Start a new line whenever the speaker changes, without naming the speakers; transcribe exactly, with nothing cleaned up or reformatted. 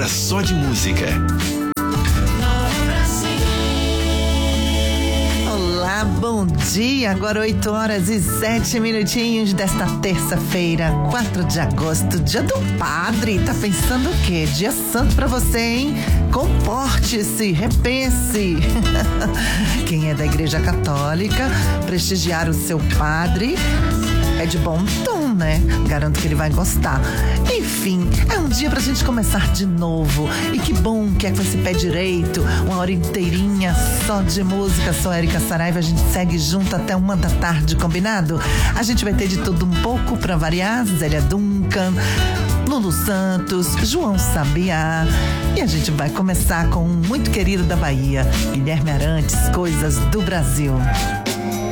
hora só de música.
Olá, bom dia. Agora oito horas e sete minutinhos desta terça-feira, quatro de agosto, dia do Padre. Tá pensando o quê? Dia santo pra você, hein? Comporte-se, repense. Quem é da Igreja Católica, prestigiar o seu padre é de bom tom, né? Garanto que ele vai gostar. Enfim, é um dia pra gente começar de novo. E que bom que é com esse pé direito, uma hora inteirinha só de música. Sou Érica Saraiva, a gente segue junto até uma da tarde, combinado? A gente vai ter de tudo um pouco pra variar. Zélia Duncan, Lulu Santos, João Sabiá. E a gente vai começar com um muito querido da Bahia, Guilherme Arantes, Coisas do Brasil.